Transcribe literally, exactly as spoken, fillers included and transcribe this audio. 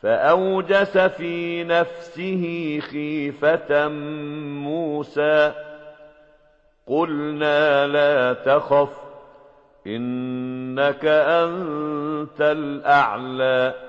فأوجس في نفسه خيفة موسى قلنا لا تخف إنك أنت الأعلى